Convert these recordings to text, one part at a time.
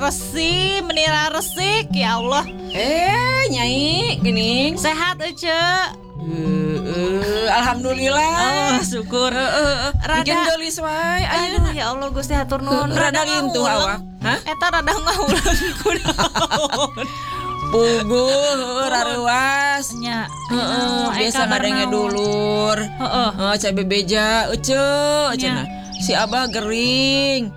resi, menira resik, ya Allah. Nyai, gini. Sehat Ece. Alhamdulillah. Oh, syukur. Bikin gelis wae. Aduh, ya Allah Gusti hatur nuhun. Rada lintuh awak. Hah? Eta rada ngauleun kunaon. Puguh, rarewas. Nya. Biasa ngadenge dulur. Heeh. Cai bebeja ece cenah. Si Abah gering.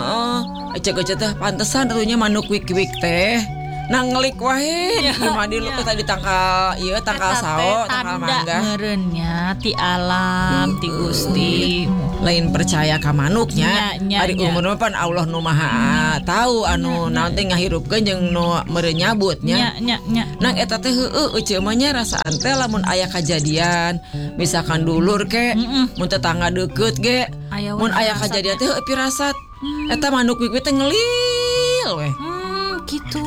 Ece teh pantesan atunya manuk wik-wik teh. Nanglik wae gimana di lu tadi tangkal sao, tangkal mangga. Mereunnya ti alam, ti Gusti. Lain percaya ka manuknya. Ari umurna pan Allah nu Maha tahu anu naon teh ngahirupkeun jeung nu meureun nyabutnya. Nang eta teh heueuh euceuk mah nya rasaan teh lamun aya kajadian, misalkan dulur ke, mun tetangga deukeut ge, mun aya kajadian teh heueuh pirasat. Eta manuk wik teh ngelil we. Gitu.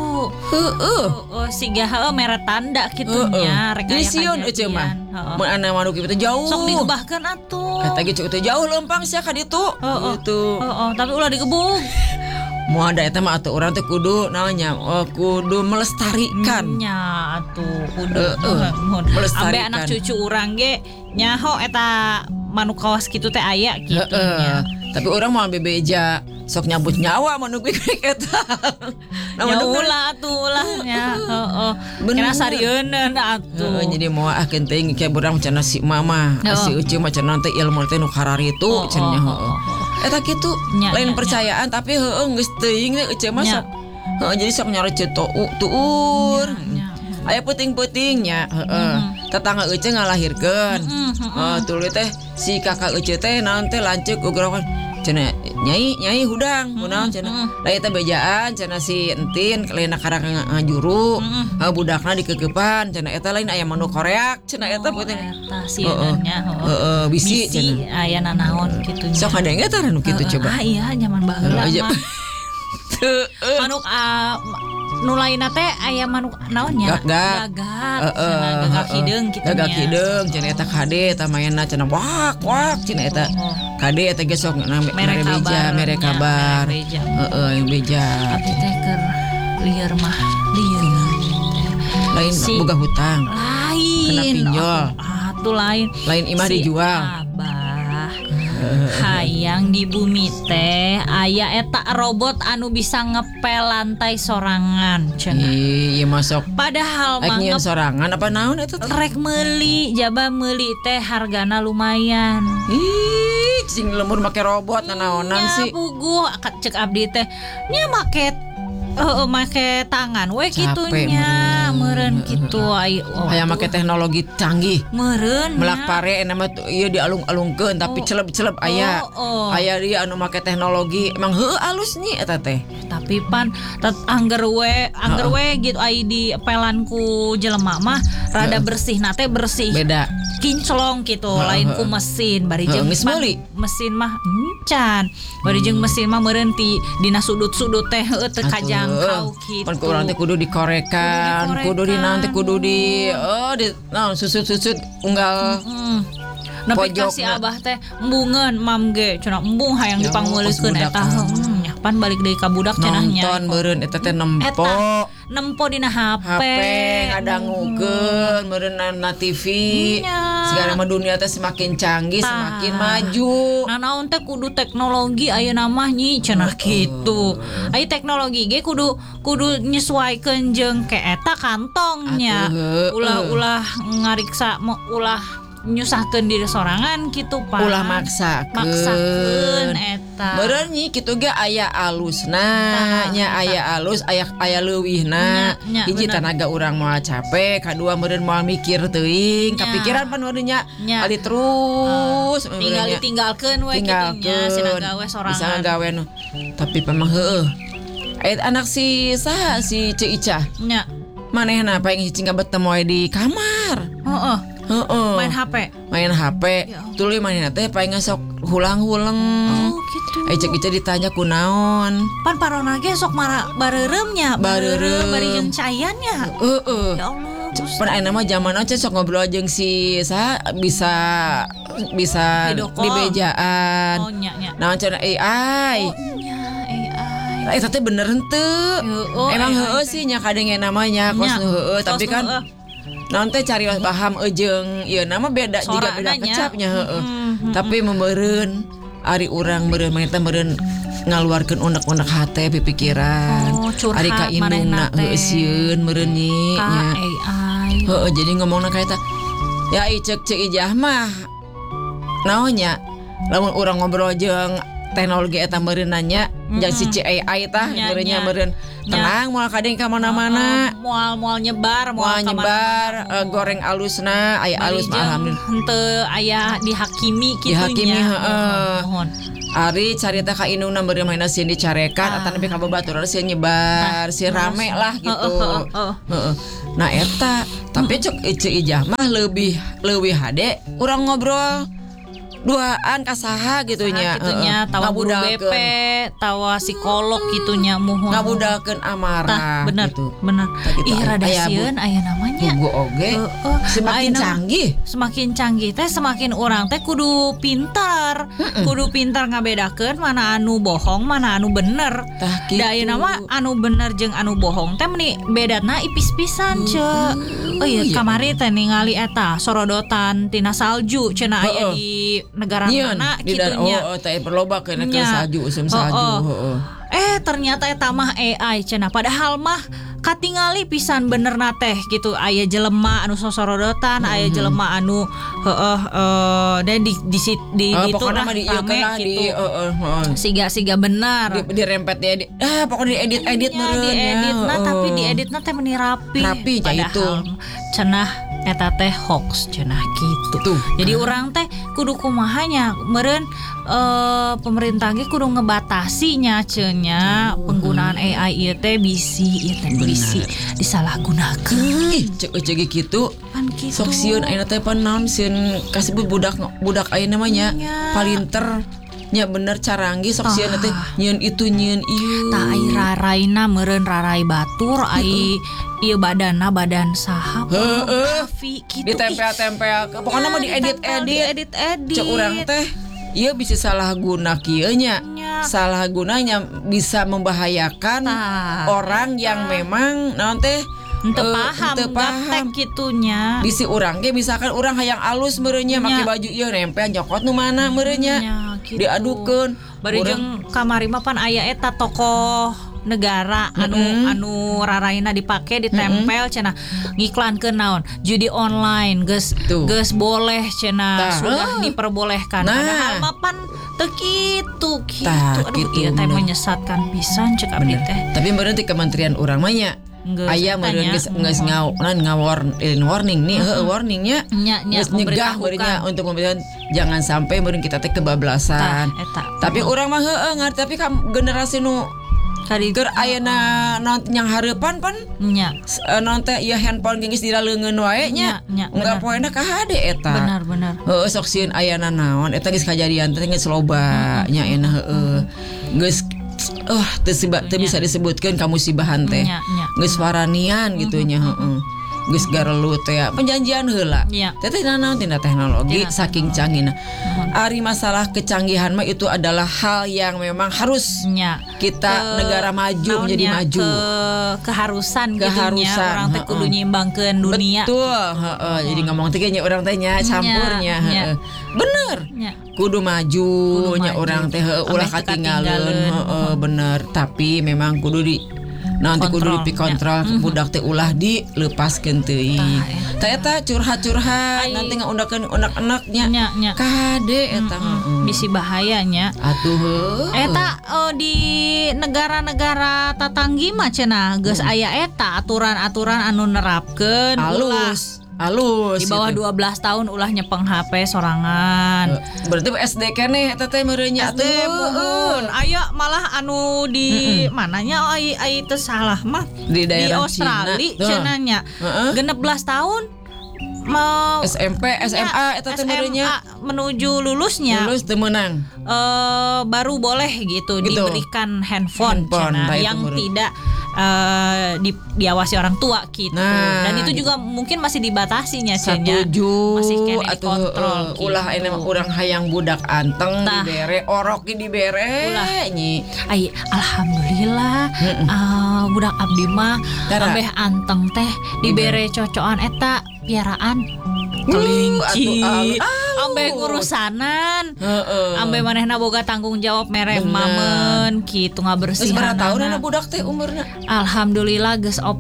Siga heueuh mere tanda kitunya rek aya kajadian. Euceuk mah. Mun ana manuk wik teh jauh. Sok digebahkeun atuh. Eta ge teh jauh leumpang sia ka ditu. Gitu. Tapi ulah digebug. Mau ada eta mah atuh urang teh kudu naonnya kudu melestarikan. Nya atuh kudu melestarikan. Ambe anak cucu urang ge nyaho eta manuk kawas kitu teh aya kitu nya. Tapi urang moal bebeja sok nyabut nyawa manuk wik eta. Ya ulah atuh ulahnya. Kena sarieun atuh. Jadi moal akeun teuing ke urang cenah si mama, si euceuk mah cenah teh ilmu teh nu kararitu cenah eta kitu. Lain percayaan tapi heueuh geus teuing euceuk mah sok. Jadi sok nyarecet tuur. Aya peuting-peutingnya, tetangga euceuk ngalahirkeun. Tuluy teh si kakak euceuk teh naon teh lanceuk ugrawan. Cenah nyai hudang kunaon cenah. Da eta bejaan cenah si entin lain karang ngajuru. Budakna dikeukepan cenah eta lain aya manuk koreak cenah eta peuting. Eta sieunnya bisi cenah. Aya nanaon kitu nya. Sok ngadenge tah nu kitu coba. Iya nyaman baheula mah. Manuk nu lainna teh aya manuk naonnya? Gagak hideung kitu nya. Gagak hideung cenah eta kade eta mainna cenah wak cenah eta. Kade eta ge sok mere kabar. Yang beja. Tapi teh keur lieur mah lieur. Lain boga hutang. Lain. Kena pinjol. Atuh lain. Lain imah dijual. Hayang di bumi teh aya eta robot anu bisa ngepel lantai sorangan cenah. Iya masuk. Padahal mah ngepel sorangan apa naon eta teh? Rek meuli, jaba meuli teh hargana lumayan. Cing lemur make robot naonan sih. Ya puguh cek abdi teh nya make make tangan we kitunya meureun kitu aya make teknologi canggih meureun melak pare nama ieu dialung-alungkeun tapi celep-celep aya aya dia anu make teknologi emang heueuh alus nih eta teh tapi pan angger we gitu ai di pelanku jelema mah rada bersih teh bersih beda kinclong gitu lain ku mesin bari jeung mesin mah encan bari jeung mesin mah meureun ti dina sudut-sudut teh heueuh teu kajangkau kitu. Pan urang teh kudu dikorekan, kudu di nanti kudu di naon susut-susut unggal. Nepi ka si Abah teh embungeun mam ge cenah embung hayang dipangmeulikeun eta pan balik deui ka budak cenah nya. Nonton meureun eta teh nempo dina HP ngadangukeun meureun na TV. Sekarang mah dunia teh semakin canggih, semakin maju. Nah naon teh kudu teknologi ayeuna mah nyi cenah kitu. Ai teknologi ge kudu nyesuaikeun jeung ke eta kantongnya. Ulah ngariksa ulah nyusahkeun diri sorangan kitu Pak. Ulah maksakeun eta. Meureun nyi kitu ge aya alusna, nya aya alus, aya leuwihna. Hiji tanaga urang moal capek, kadua meureun moal mikir teuing, kapikiran pan meureun nya. Ali terus tinggal ditinggalkeun we kitu nya sina gawe sorangan. Bisa gawe nu. Tapi pemang heueuh. Anak si saha si Ceu Icah. Nya. Manehna paling hiji ngabetemu we di kamar. Main HP. Tuluy manehna teh paling sok hulang-huleng. Gitu. Cek Ica ditanya kunaon. Pan parona ge sok bareureum nya. Bareureum bari jeung cayannya. Ya Allah. Pan ayeuna mah zaman aja sok ngobrol jeung si saha bisa di bejaan. Nya. Naon cenah AI. Nya AI. Eta teh bener henteu. Emang heueuh sih nya kadang namanya kos heueuh tapi kan naon teh cari paham jeung ieu nama beda juga beda kecapnya heueuh. Tapi membeureun ari urang meureun mangeta meureun ngaluarkeun unek-unek hate pipikiran. Ari ka indungna heueuh sieun meureun nyi nya. Heueuh jadi ngomongna ka eta. Ya cek Ijah mah naonnya lamun urang ngobrol jeung teknologi eta meureun nanya jeung si AI tah meureun nya meureun tenang moal kadeng ka mana-mana moal nyebar goreng alusna aya alus mah alhamdulillah henteu aya dihakimi kitu nya. Dihakimi heeh. Ari carita ka indungna meureun mainna sieun dicarekan atawa nepi ka babaturan sieun nyebar, sieun rame lah gitu. Heeh. Nah eta tapi cek Ijah mah lebih hade urang ngobrol duaan kasaha gitunya tawa guru BP tawa psikolog gitunya muhun ngabudalkeun amarah bener gitu. Bener ih rada sieun aya namanya tugu oge semakin canggih teh semakin orang teh kudu pintar ngabedakeun mana anu bohong mana anu bener gitu. Da aya nama anu bener jeung anu bohong teh meni bedana ipis pisan ceu iya kamari teh ningali eta sorodotan tina salju cenah aya di negara mana kitunya teh berloba ke salju usum salju ternyata eta mah AI cenah padahal mah katingali pisan bener na teh gitu aya jelema anu sosorodotan aya jelema anu dan di itu lah rame gitu siga bener dirempet ya pokoknya diedit nah tapi dieditna teh meni rapi padahal cenah eta teh hoax cenah gitu. Jadi urang teh kudu kumahanya meureun pemerintah ge kudu ngebatasinya cenah penggunaan AI ieu teh bisi disalahgunakeun. Cek kitu. Sok sieun ayeuna teh naon sieun kasebut budak ayeuna namanya palinter nya bener caranggi sok sieun teh nyieun itu nyieun ieu. Tah ai raraina meureun rarai batur ai ieu badan saha gitu ditempel-tempel pokoknya mah diedit cek urang teh ieu bisa salah guna kieu nya salah gunanya bisa membahayakan orang yang memang naon teh teu paham gitunya bisi urang ge misalkan urang hayang alus meureun nya make baju ieu nempel nyokot nu mana meureun nya gitu. Diadukeun bari jeung kamari mah pan aya eta tokoh negara anu raraina dipake ditempel cenah ngiklankeun naon judi online geus boleh cenah sudah diperbolehkan padahal mah pan teu kitu aduh ieu teh menyesatkan pisan cek abdi teh tapi meureun ti kementerian urang mah nya aya meureun geus warning nih warningnya geus nyegah meureunnya untuk memberikan jangan sampai meureun kita teh kebablasan tapi urang mah heueuh ngarti tapi ka generasi nu keur ayeuna naon yang hareupan pan nya naon teh ieu handphone geus diraleungeun wae nya engga poena ka hade eta bener heueuh sok sieun ayeuna naon eta geus kajadian teh geus loba nya euna heueuh geus teu bisa disebutkeun ka musibahan teh geus waranian gitu nya heueuh geus garelu teh penjanjian heula teh naon tina teknologi saking canggihna ari masalah kecanggihan mah itu adalah hal yang memang harus kita negara maju menjadi maju keharusan orang teh kudu nyimbangkeun dunia betul jadi ngomong teh nya urang teh nya campurnya bener kudu maju nya urang teh ulah katinggalin bener tapi memang kudu nanti kudu dikontrol budak teh ulah dilepaskeun teuing. Tah eta curhat-curhat nanti ngaundakeun anak-anaknya. Kade eta bisi bahayanya. Atuh eta di negara-negara tatanggi mah cenah geus aya eta aturan-aturan anu nerapkeun alus di bawah gitu. 12 tahun ulah nyepeng HP sorangan. Berarti SD keneh eta teh meureun nya atuh. Aya malah anu di mananya ai teu salah mah di daerah Australia cenah nya. 16 tahun mau SMP, SMA eta teh meureun nya menuju lulus teu meunang. Baru boleh gitu diberikan handphone cenah yang tidak diawasi orang tua gitu. Dan itu juga mungkin masih dibatasinya cenah. Masih kena dikontrol. Ulah ini urang hayang budak anteng dibere, orok dibere nyi. Ai alhamdulillah budak abdi mah ambeh anteng teh dibere cocokan eta piaraan kelinci. Ambeh ngurusanan. Ambeh manehna boga tanggung jawab mere mamen kitu ngabersihan. Geus berapa tahun anak budak teh umurna? Alhamdulillah geus 4.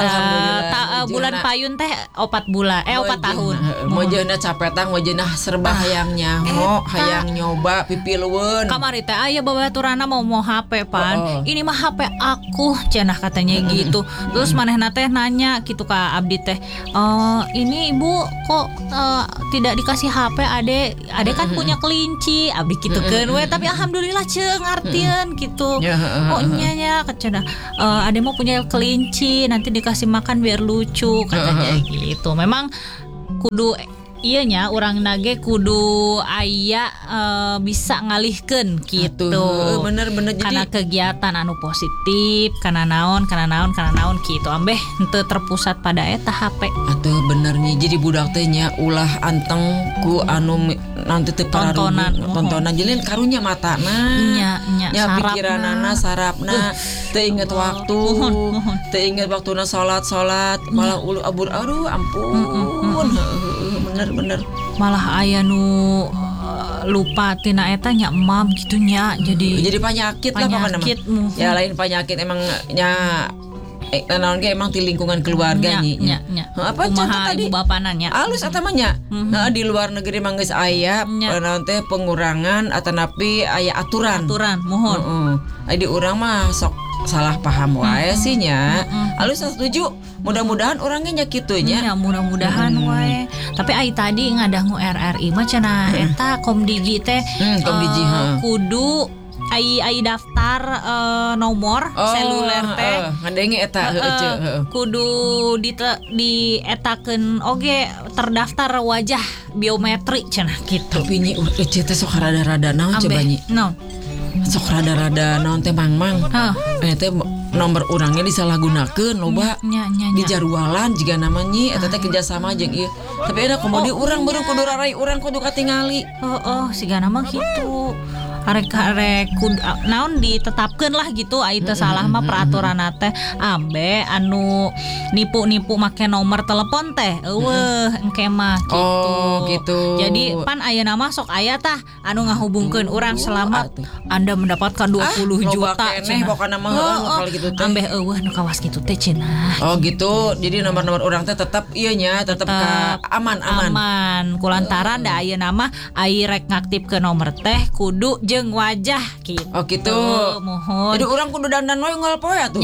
Bulan payun teh 4 bulan 4 tahun. Mojeuna capetang, mojeuna serba hayang nyaho, hayang nyoba pipileueun. Kamari teh aya babaturanna mau HP pan. Ini mah HP aku cenah katanya gitu. Terus manehna teh nanya gitu ka abdi teh. Ini ibu kok tidak dikasih HP ade kan punya kelinci abdi gitu kan we tapi alhamdulillah ceung artieun gitu. Oh nya cenah ade mau punya kelinci nanti dikasih makan biar lucu katanya gitu. Memang kudu iya nya urang nage kudu aya bisa ngalihkeun gitu. Bener-bener karena kegiatan anu positif kana naon gitu ambeh henteu terpusat pada eta HP. Atuh bener nih jadi budak teh nya ulah anteng ku anu nanti teu tontonan jelin karunya matana nya pikiranana sarapna teu inget waktu teu inget waktuna salat malah ulu abur aduh ampun. Bener malah aya nu lupa tina eta nya emam gitu nya jadi penyakit lah pokoknya ya lain penyakit emang nya naon ge emang di lingkungan keluarga nya. Apa contoh tadi bapananya alus eta mah nya di luar negeri mah geus aya naon teh pengurangan atanapi aya aturan mohon di urang mah sok salah paham wae sih nya. Alus setuju mudah-mudahan orangnya nya kitu nya. Ya mudah-mudahan wae. Tapi ai tadi ngadangu RRI mah cenah eta Komdigi teh kudu ai daftar nomor seluler teh ngadenge eta kudu dietakeun oge terdaftar wajah biometri cenah gitu. Tapi nyi teh sok rada-rada naon coba nyi? Sok rada-rada naon teh mang teh nomor urangnya disalahgunakeun loba di jarwalan jiga namanya eta teh kerjasama jeung ieu tapi ada komodi urang beureum kudu rarai urang kudu katingali sigana mah kitu arek naon ditetapkeun lah gitu ai teu salah mah peraturan teh ambe anu nipu-nipu make nomor telepon teh eueuh engke mah gitu. Jadi pan aya nama sok aya tah anu ngahubungkeun urang selama Anda mendapatkan 20 juta cenah pokona mah kali gitu teh ambeh eueuh nu kawas kitu teh cenah gitu. Jadi nomor-nomor urang teh tetap ieu nya tetap aman kulantaran da aya nama ai rek ngaktifkeun nomor teh kudu jeung wajah gitu. Gitu. Mohon. Jadi urang kudu dandan we unggal poe atuh.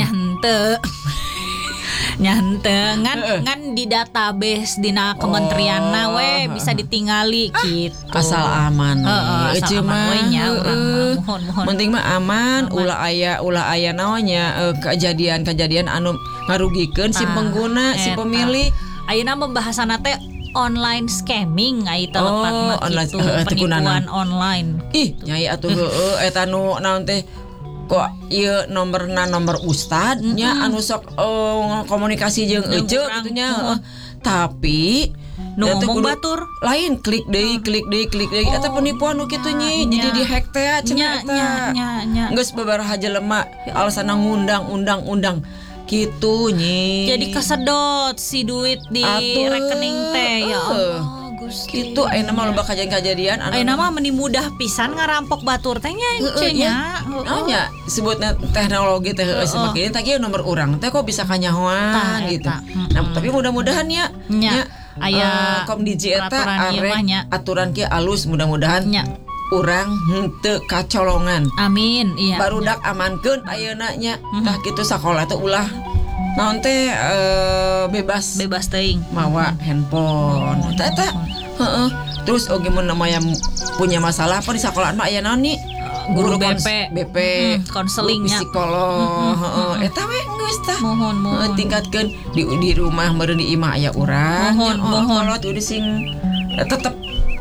Nya henteu ngan di database dina kementerianna we bisa ditingali gitu. Asal aman. Asal aman we nya urang mohon. Penting mah aman. Ulah aya naonnya kejadian anu ngarugikeun si pengguna si pemilih. Ayeuna pembahasanna teh online scamming ai telepatna gitu penipuan online. Nyai atuh eta nu naon teh kok ieu nomor ustad nya anu sok komunikasi jeung ece gitu nya tapi nu ngomong batur lain klik deui eta penipuan nu kitu nyi jadi di-hack teh cenah eta geus babaraha jelema alasanna ngundang gitu nyi jadi kesedot si duit di rekening teh ya Allah Gusti gitu ayeuna mah loba kajadian ayeuna mah meni mudah pisan ngarampok batur teh nya nya nya sebutna teknologi teh semakin teh kieu nomor urang teh kok bisa kanyahoan gitu nah tapi mudah-mudahan nya aya Komdiji eta arek aturan kieu alus mudah-mudahan urang henteu kacolongan amin iya barudak amankeun ayeuna nya tah kitu sakola teh ulah naon teh bebas teuing mawa handphone eta terus oge mun namanya punya masalah apa di sekolahan mah aya naon nih guru BP konselingnya psikolog eta we geus tah mohon tingkatkeun di rumah meureun di imah aya urang mohon kolot udah sing tetep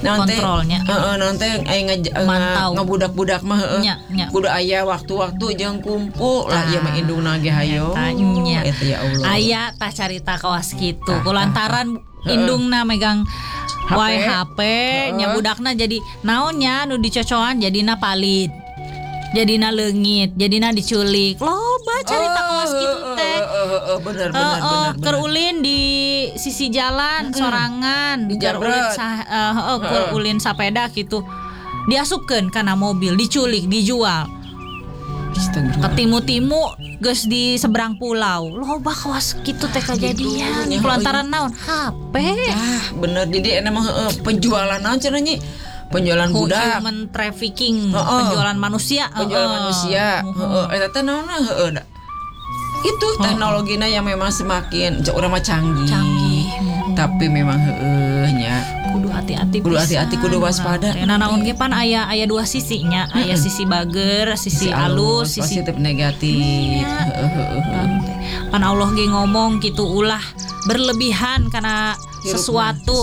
kontrolnya. Nanti ngabudak-budak mah kudu aya waktu-waktu jeung kumpul lah ieu mah indungna ge hayo eta ya Allah. Aya tah carita kawas kitu kulantaran indungna megang wae HP nya budakna jadi naonnya nu dicocokan jadina palit. Jadina leungit, jadina diculik. Loba carita kawas kitu teh. Bener. Kerulin di sisi jalan sorangan, kerulin sapeda gitu. Diasupkeun kana mobil, diculik, dijual. Ketimu-timu geus di seberang pulau. Loba kawas kitu teh kejadian. Kulantaran naon? HP. Bener jadi emang penjualan naon cenah nyi? Penjualan budak, human trafficking, penjualan manusia, eta teh naonna itu teknologinya yang memang semakin urang mah canggih. Tapi memang nya kudu hati-hati, kudu waspada. Naon ge pan aya dua sisinya, aya sisi bager, sisi alus, sisi positif negatif. Pan Allah ge ngomong kitu ulah berlebihan karena sesuatu